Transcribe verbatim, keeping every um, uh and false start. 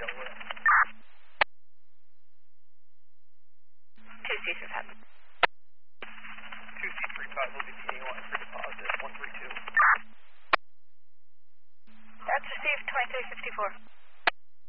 Delaware. two C seven. two C three five will be T A line for deposit, one three two. That's received, twenty-three fifty-four.